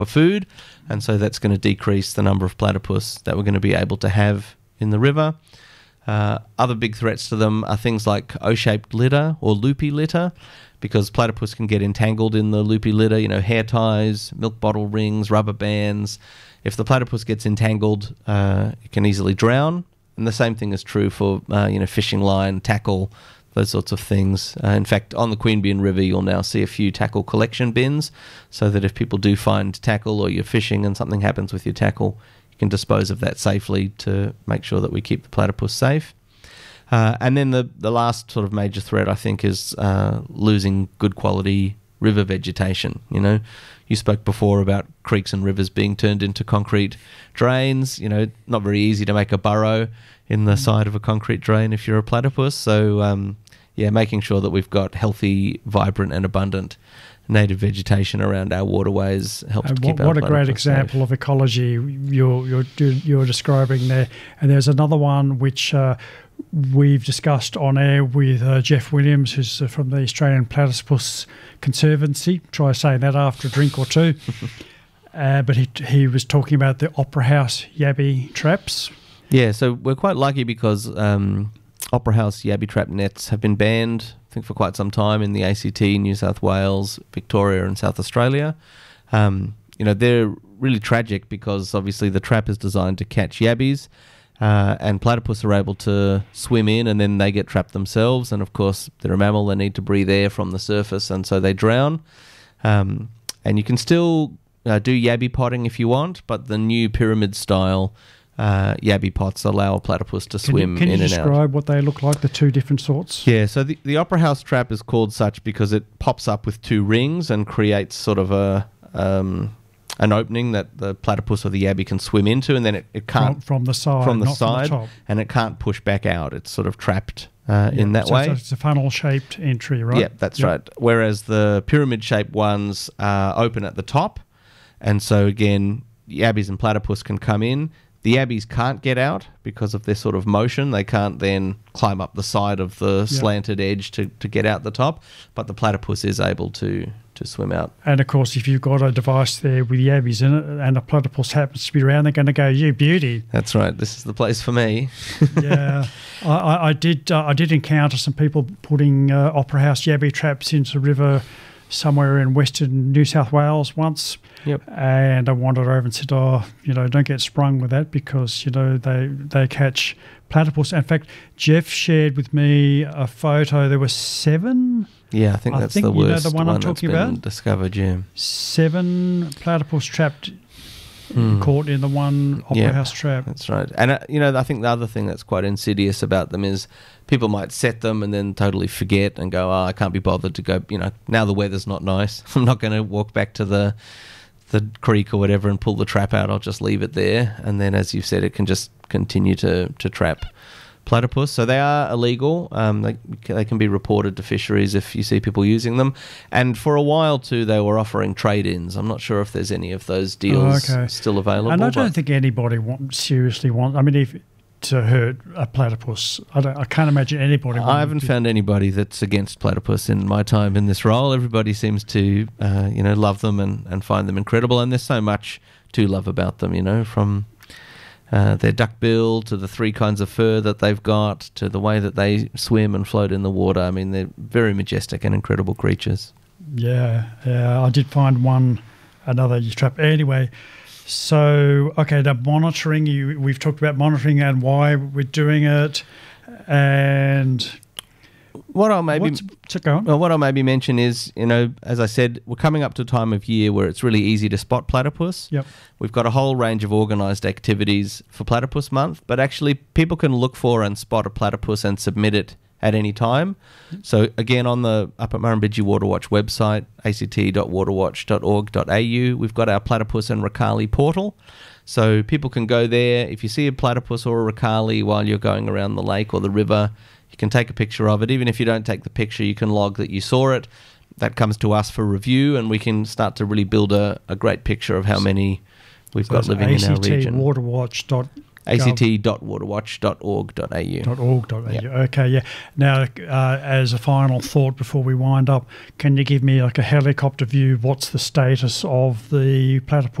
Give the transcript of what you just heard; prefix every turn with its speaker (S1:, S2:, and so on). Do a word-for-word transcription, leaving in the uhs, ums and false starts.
S1: for food, and so that's going to decrease the number of platypus that we're going to be able to have in the river. Uh, other big threats to them are things like O-shaped litter or loopy litter, because platypus can get entangled in the loopy litter, you know, hair ties, milk bottle rings, rubber bands. If the platypus gets entangled, uh, it can easily drown. And the same thing is true for, uh, you know, fishing line, tackle, those sorts of things. Uh, in fact, on the Queanbeyan River, you'll now see a few tackle collection bins, so that if people do find tackle or you're fishing and something happens with your tackle, you can dispose of that safely to make sure that we keep the platypus safe. Uh, and then the, the last sort of major threat, I think, is uh, losing good quality river vegetation. You know, you spoke before about creeks and rivers being turned into concrete drains. You know, not very easy to make a burrow in the side of a concrete drain if you're a platypus. So, um, yeah, making sure that we've got healthy, vibrant and abundant native vegetation around our waterways helps
S2: uh,
S1: to keep
S2: what,
S1: our
S2: what a great example
S1: safe.
S2: of ecology you're, you're, you're describing there. And there's another one which uh, we've discussed on air with uh, Jeff Williams, who's uh, from the Australian Platypus Conservancy. Try saying that after a drink or two. uh, but he, he was talking about the Opera House yabby traps.
S1: Yeah, so we're quite lucky because um, Opera House yabby trap nets have been banned, I think, for quite some time in the A C T, New South Wales, Victoria and South Australia. Um, you know, they're really tragic because obviously the trap is designed to catch yabbies, uh, and platypus are able to swim in and then they get trapped themselves. And of course, they're a mammal, they need to breathe air from the surface, and so they drown. Um, and you can still uh, do yabby potting if you want, but the new pyramid style Uh, yabby pots allow a platypus to swim
S2: can you, can
S1: in
S2: you
S1: and out.
S2: describe what they look like, the two different sorts?
S1: Yeah, so the, the Opera House trap is called such because it pops up with two rings and creates sort of a um, an opening that the platypus or the yabby can swim into, and then it, it can't...
S2: From, from the side,
S1: From the
S2: not
S1: side,
S2: from the top.
S1: and it can't push back out. It's sort of trapped uh,
S2: Yeah,
S1: in that
S2: so
S1: way.
S2: It's a, it's a funnel-shaped entry, right?
S1: Yeah, that's
S2: Yep.
S1: right. Whereas the pyramid-shaped ones are open at the top, and so again, yabbies and platypus can come in. The yabbies can't get out because of their sort of motion. They can't then climb up the side of the slanted edge to, to get out the top, but the platypus is able to, to swim out.
S2: And of course, if you've got a device there with yabbies in it and a platypus happens to be around, they're going to go, "You beauty."
S1: That's right. This is the place for me.
S2: Yeah, I, I, I did. Uh, I did encounter some people putting uh, Opera House yabby traps into the river somewhere in western New South Wales once.
S1: Yep.
S2: And I wandered over and said, "Oh, you know, don't get sprung with that because you know they they catch platypus." In fact, Jeff shared with me a photo. There were seven.
S1: Yeah, I think
S2: I
S1: that's
S2: think
S1: the
S2: you know
S1: worst
S2: the one I'm
S1: that's
S2: talking
S1: been
S2: about?
S1: discovered, yeah.
S2: Seven platypus trapped,
S1: Mm.
S2: caught in the one Opera
S1: Yep.
S2: House trap.
S1: That's right. And, uh, you know, I think the other thing that's quite insidious about them is people might set them and then totally forget and go, "Oh, I can't be bothered to go, you know, now the weather's not nice. I'm not going to walk back to the the creek or whatever and pull the trap out. I'll just leave it there." And then, as you've said, it can just continue to, to trap platypus. So they are illegal. Um, they, they can be reported to fisheries if you see people using them. And for a while, too, they were offering trade-ins. I'm not sure if there's any of those deals
S2: Oh, okay.
S1: still available.
S2: And I don't
S1: but-
S2: think anybody want, seriously wants. I mean, if to hurt a platypus, I, don't, I can't imagine anybody.
S1: I
S2: wanting
S1: haven't
S2: to-
S1: found anybody that's against platypus in my time in this role. Everybody seems to, uh, you know, love them and, and find them incredible. And there's so much to love about them, you know, from uh, their duckbill to the three kinds of fur that they've got to the way that they swim and float in the water. I mean, they're very majestic and incredible creatures.
S2: Yeah, yeah. I did find one, another trap. Anyway, so okay, the monitoring. You, we've talked about monitoring and why we're doing it, and
S1: What I'll maybe
S2: what's, so go on.
S1: well, what I'll maybe mention is, you know, as I said, we're coming up to a time of year where it's really easy to spot platypus.
S2: Yep.
S1: We've got a whole range of organised activities for Platypus Month, but actually people can look for and spot a platypus and submit it at any time. So again, on the up at Murrumbidgee Waterwatch website, a c t dot waterwatch dot org dot a u, we've got our Platypus and Ricali portal. So people can go there. If you see a platypus or a Ricali while you're going around the lake or the river, you can take a picture of it. Even if you don't take the picture, you can log that you saw it. That comes to us for review, and we can start to really build a, a great picture of how many we've
S2: So
S1: got
S2: that's
S1: living in our
S2: A C T
S1: region.
S2: waterwatch dot
S1: A C T dot waterwatch dot org dot A U.
S2: .org.au.
S1: Yep.
S2: Okay, yeah. Now, uh, as a final thought before we wind up, can you give me like a helicopter view? What's the status of the platypus